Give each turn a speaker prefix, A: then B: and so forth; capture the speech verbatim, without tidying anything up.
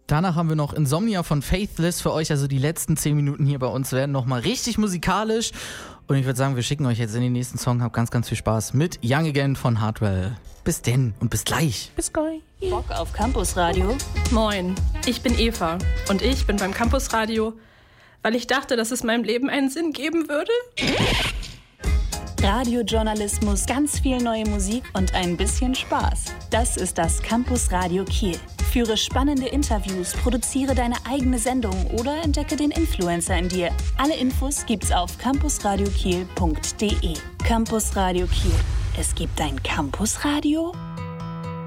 A: Danach haben wir noch Insomnia von Faithless für euch. Also die letzten zehn Minuten hier bei uns werden nochmal richtig musikalisch. Und ich würde sagen, wir schicken euch jetzt in den nächsten Song. Habt ganz, ganz viel Spaß mit Young Again von Hardwell. Bis denn und bis gleich.
B: Bis gleich.
C: Bock auf Campusradio?
D: Moin, ich bin Eva und ich bin beim Campusradio, weil ich dachte, dass es meinem Leben einen Sinn geben würde.
C: Radiojournalismus, ganz viel neue Musik und ein bisschen Spaß. Das ist das Campusradio Kiel. Führe spannende Interviews, produziere deine eigene Sendung oder entdecke den Influencer in dir. Alle Infos gibt's auf campusradiokiel punkt de. Campusradio Kiel. Es gibt ein Campusradio?